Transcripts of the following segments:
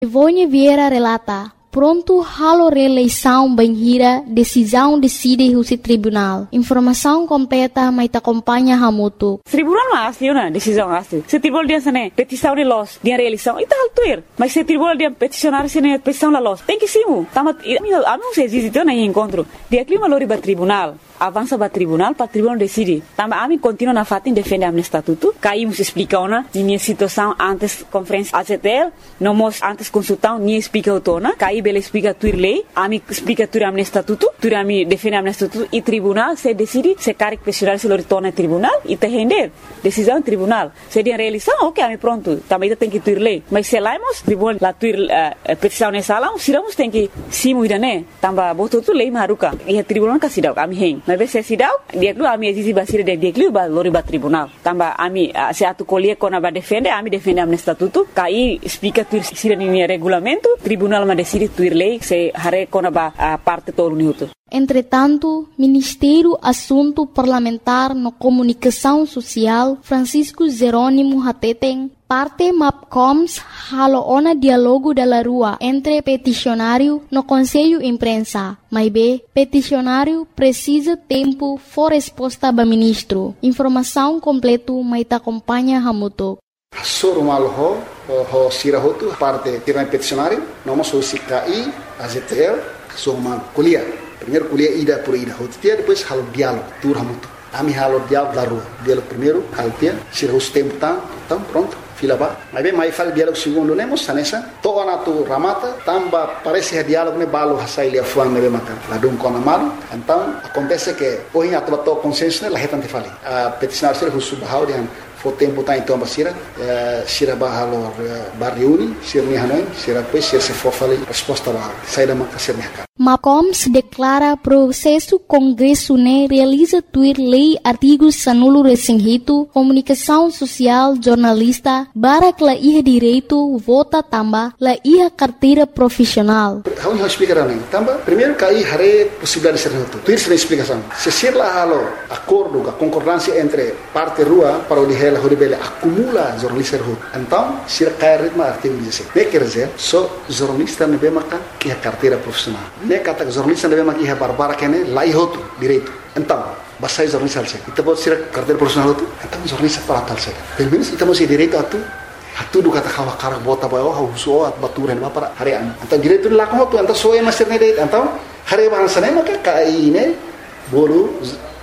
Ivone Vieira relata. Pronto, halo reeleição banhira, decisão decide o tribunal. Informação completa, mas te acompanha Hamuto. Tribunal não asli, né? Decisão asli. Se tribunal dia sana petição de los, dia reeleição, itu hal tuir. Mas se tribunal dia peticionar sana petição la los, tem que simu. Tamat, a mim se existe então nem encontro. Dia clima lori ba tribunal. Avança para tribunal decide. Também a mim continua na fatin defende a meu estatuto. Caímos explicar na minha situação antes conferência ACTL, não mos antes consultar nem explica o tona. Caí bela explica tuir lei, a mim explica tuir a meu estatuto, tuir a mim defende a meu estatuto e tribunal se decide se carga pessoal se lori torna tribunal e te render decisão tribunal. Se dia reeleição, ok, a mim pronto. Também tem que tuir lei. Mas se laimos tribunal la tuir petição nessa sala, siramos tem que simu ida né. Também botou tu lei maruka. E a tribunal kasidau kami heng. Mas se sidau dia dulu ami exisi basir dia dulu ba lori ba tribunal tambah ami se atu colher kona ba defende ami defende am estatuto kai explica tuir sira ni regulamento tribunal ma decide tuir lei se hare kona ba parte todo minuto. Entretanto, Ministério Assunto Parlamentar no Comunicação Social, Francisco Jerônimo Hateten, parte MAPCOMS haloona diálogo da rua entre peticionário no Conselho Imprensa. Mas B, peticionário precisa tempo for resposta do ministro. Informação completo mas te acompanha Hamuto. Soro malho ho sirahotu parte tiran peticionário, nós somos CKI, AZTL, somos kuliah. Primeiro kuliah ida por ida, depois halo diálogo, tur hamuto. Ami halo diálogo da rua. Diálogo primeiro, haltia, sira os tempo então pronto. Fila ba. Mas bem, mais fala diálogo segundo nemos, sanessa. Toda na tu ramata, tamba parece que diálogo ne balo hasai lia fuang ne makan. Ladung kona malu. Então acontece que hoje a tua consenso ne la hetante fali. A peticionário sira husubahau dihan fo tempo tá então basira, sira bahalo barriuni, sira ni hanoi, sira depois sira se for fali resposta ba. Sai da maka sira mereka. MAPCOMS declara processo Congresso ne realiza tuir lei artigos sanulo resinghito, comunicação social, jornalista, barak la iha direito, vota tamba, la iha carteira profissional. Vamos explicar nem. Tamba, primeiro cai hare possibilidade de ser noto. Tuir sem explicação. Se ser lá halo acordo, a concordância entre parte rua para o lihela horibele acumula jornalista rua. Então, se cai ritmo artigo 16. Ne quer dizer, só jornalista ne bem makan iha carteira profissional. Ne kata jornalista ne bem makan iha barbara kene lá ihoto direito. Então, basai jornalista alse. Kita buat sira carteira profissional tu. Então jornalista para tal se. Pelo menos kita masih direito atu. Atu do kata kawa karak bota bawa hauso at baturan ba para harian. Então direito lá com tu, então só é master ne direito. Então, hari bahasa ne maka kai ne bolu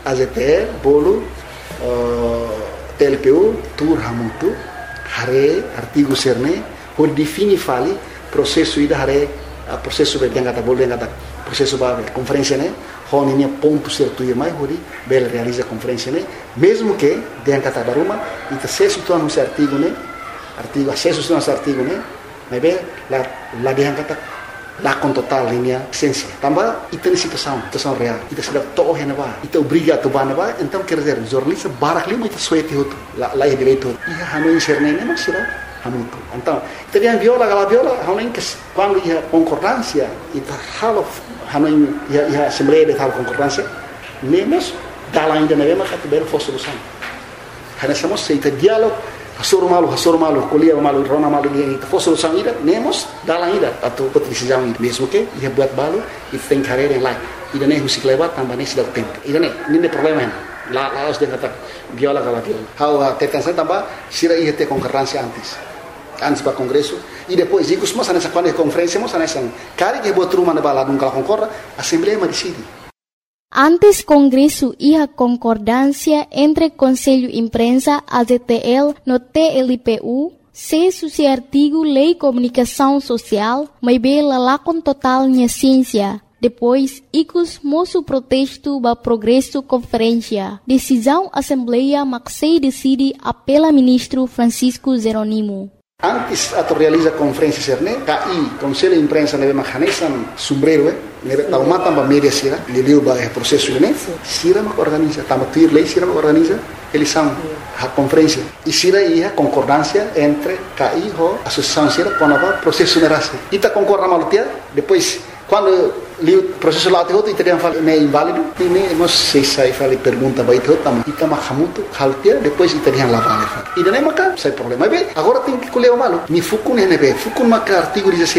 AZT, bolu TLPU, tur hamutu, hare artigo serne, ho defini fali processo ida hare processo be kata bolu kata processo ba conferência ne, ho ni ponto certo e mais hori bel realiza conferência ne, mesmo que den kata baruma, ita acesso tu no artigo ne, artigo acesso tu no artigo ne, mas be la den kata lá com total linha essência. Também ita situação real. Ita sudah toh hena ba, ita obriga tu ba na ba, então quer dizer, jornalista barak lima ita suete hotu, lá é direito. Ia hanu inserne ne mas sira hamutu. Então, ita dia viola, hanu que quando ia concordância, ita halo hanu ia assembleia de tal concordância, nemos dalam ainda neve mas ata belo for solução. Hana somos ita diálogo Hasur malu, kuliah malu, rona malu dia itu. For solução ida, nemos dalam ida atau decisão ida. Mesmo que ia buat balu, itu tem carreira yang lain. Ida ne musik lewat tambah ne sudah tempo. Ida ne, ini problema ini. Lá os dia kata viola kalau viola. How tekan saya tambah sira ia ter concorrência antes para congresso e depois ikus mas nessa quando conferência mas nessa cari que buat rumah na bala dum kalau concorda, assembleia mas decide. Antes Congresso iha concordância entre Conselho Imprensa, AZTL, no TLPU, se suci artigo Lei Comunicação Social, mas bela lá com total minha ciência. Depois, icus moço protesto ba progresso conferência. Decisão Assembleia Maxei decide apela ministro Francisco Jerônimo. Antes atau realiza conferência serne, KI, Conselho de Imprensa neve mahanesan sombrero, neve taumata ba media sira, liliu ba processo ne, sira mak organiza, tamatir lei sira mak organiza, eles são a conferência. E sira ia concordância entre KI ho associação sira com a processo nerase. Ita concorda malutia, depois quando o processo lá outro italiano fala é inválido e nem não sei sai fala pergunta vai ter tama e tama hamuto haltia depois italiano lá vale e daí maca sai problema bem agora tem que colher o malo ni fukun né bem fukun maca artigo 16